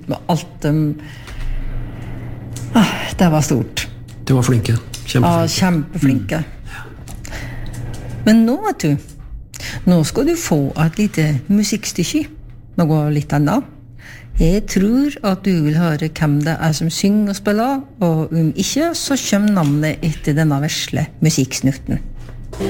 Allt det var stort. Du var flinke. Ja, kjempeflinke. Men nå, vet du, nå skal du få et lite musikkstykke. Noe litt annet. Jeg tror at du vil høre hvem det som synger og spiller, og om ikke, så kommer navnet etter denne vesle musikksnutten.